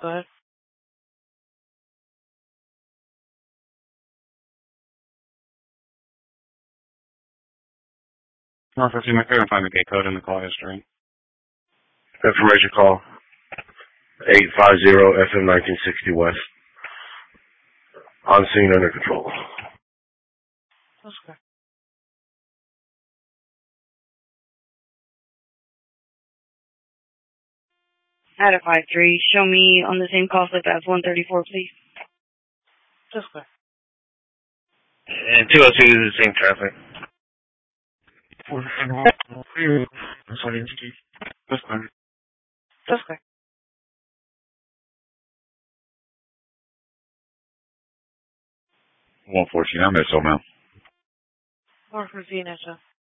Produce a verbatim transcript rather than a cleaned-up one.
Go ahead. North fifteen, I couldn't find the gate code in the call history. Information call eight five zero F M nineteen sixty West. On scene, under control. That's okay. At a five three, show me on the same call slip as one thirty-four, please. That's okay. And two oh two is the same traffic. That's fine. That's okay. one fourteen, I'm S O, ma'am. More for Venus.